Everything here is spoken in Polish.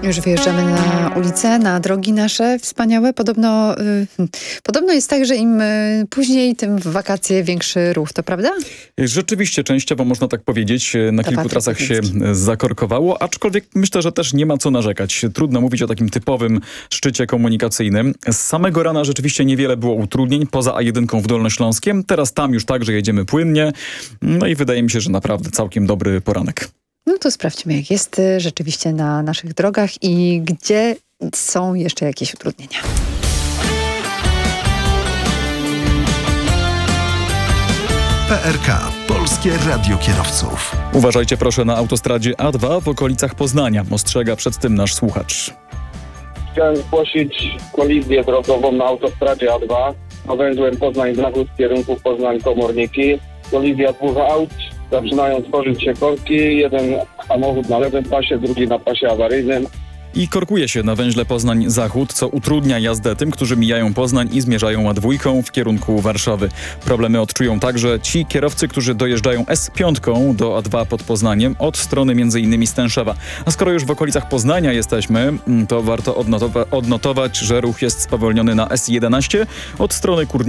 Już wyjeżdżamy na ulicę, na drogi nasze wspaniałe. Podobno jest tak, że im później, tym w wakacje większy ruch, to prawda? Rzeczywiście, częściowo można tak powiedzieć. Na kilku trasach się zakorkowało, aczkolwiek myślę, że też nie ma co narzekać. Trudno mówić o takim typowym szczycie komunikacyjnym. Z samego rana rzeczywiście niewiele było utrudnień, poza A1 w Dolnośląskiem. Teraz tam już także jedziemy płynnie. No i wydaje mi się, że naprawdę całkiem dobry poranek. No to sprawdźmy, jak jest rzeczywiście na naszych drogach i gdzie są jeszcze jakieś utrudnienia. PRK. Polskie Radio Kierowców. Uważajcie proszę na autostradzie A2 w okolicach Poznania. Ostrzega przed tym nasz słuchacz. Chciałem zgłosić kolizję drogową na autostradzie A2 na węzłem Poznań-Zachód w kierunku Poznań-Komorniki. Kolizja dwóch aut. Zaczynają tworzyć się korki. Jeden samochód na lewym pasie, drugi na pasie awaryjnym. I korkuje się na węźle Poznań-Zachód, co utrudnia jazdę tym, którzy mijają Poznań i zmierzają A2 w kierunku Warszawy. Problemy odczują także ci kierowcy, którzy dojeżdżają S5 do A2 pod Poznaniem od strony m.in. Stęszewa. A skoro już w okolicach Poznania jesteśmy, to warto odnotować, że ruch jest spowolniony na S11 od strony Kurnika